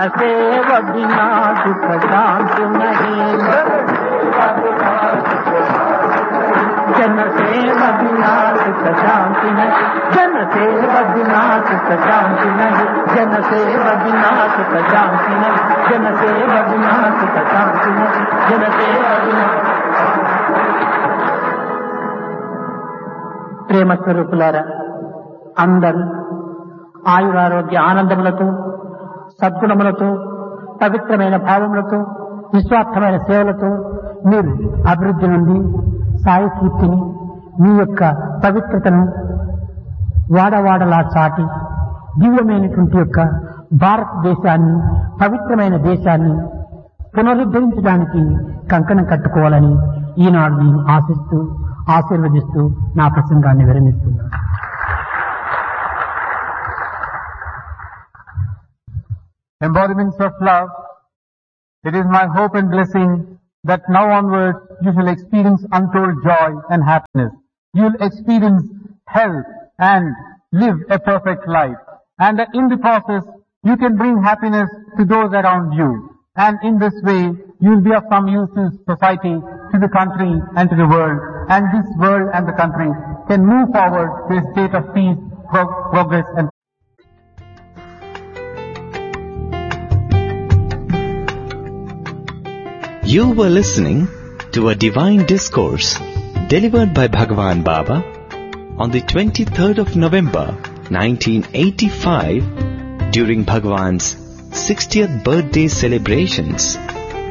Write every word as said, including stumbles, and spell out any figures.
सेवा बिना सुख शांति नहीं, जन सेवा बिना सुख शांति नहीं, जन सेवा बिना सुख शांति नहीं, जन सेवा बिना सुख शांति नहीं, जन सेवा बिना सुख शांति नहीं, जन सेवा बिना. ప్రేమ స్వరూపులారా, అందరూ ఆయురారోగ్య ఆనందములతో, సద్గుణములతో, పవిత్రమైన భావములతో, నిస్వార్థమైన సేవలతో మీరు అభివృద్ధి నుండి సాయి కీర్తిని, మీ యొక్క పవిత్రతను వాడవాడలా చాటి దివ్యమైనటువంటి యొక్క భారతదేశాన్ని, పవిత్రమైన దేశాన్ని పునరుద్ధరించడానికి కంకణం కట్టుకోవాలని ఈనాడు నేను ఆశిస్తూ ఆశీర్వదిస్తూ నా ప్రసంగాన్ని విరమిస్తున్నాను. Embodiments of love, it is my hope and blessing that now onwards you shall experience untold joy and happiness. You will experience health and live a perfect life. And in the process, you can bring happiness to those around you. And in this way, you will be of some use to society, to the country and to the world. And this world and the country can move forward to a state of peace, pro- progress and You were listening to a divine discourse delivered by Bhagavan Baba on the twenty-third of November nineteen eighty-five during Bhagavan's sixtieth birthday celebrations.